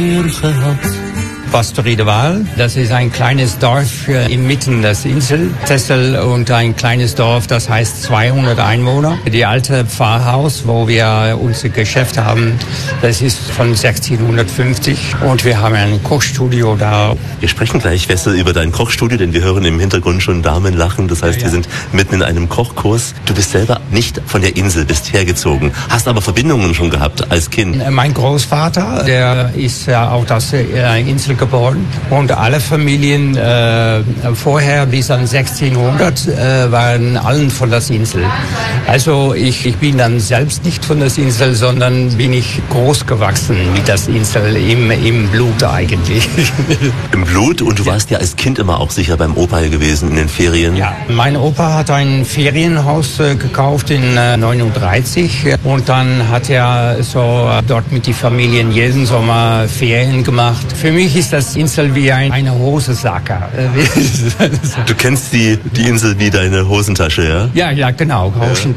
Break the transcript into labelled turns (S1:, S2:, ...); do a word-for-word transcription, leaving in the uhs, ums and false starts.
S1: Pastorie de Waal, das ist ein kleines Dorf inmitten des Insel. Texel und ein kleines Dorf, das heißt zweihundert Einwohner. Die alte Pfarrhaus, wo wir unser Geschäft haben, das ist von sechzehnhundertfünfzig und wir haben ein Kochstudio da.
S2: Wir sprechen gleich, Wessel, über dein Kochstudio, denn wir hören im Hintergrund schon Damen lachen. Das heißt, ja, ja. wir sind mitten in einem Kochkurs. Du bist selber nicht von der Insel, bist hergezogen, hast aber Verbindungen schon gehabt als Kind.
S1: Mein Großvater, der ist ja auch aus der Insel geboren und alle Familien äh, vorher bis an sechzehnhundert äh, waren allen von der Insel. Also ich, ich bin dann selbst nicht von der Insel, sondern bin ich groß gewachsen mit der Insel im, im Blut eigentlich.
S2: Im Blut? Und du warst ja als Kind immer auch sicher beim Opa gewesen in den Ferien?
S1: Ja, mein Opa hat ein Ferienhaus äh, gekauft in äh, neununddreißig und dann hat er so äh, dort mit den Familien jeden Sommer Ferien gemacht. Für mich ist das Insel wie ein, eine Hosensacker.
S2: Du kennst die, die Insel wie deine Hosentasche, ja?
S1: Ja, ja, genau.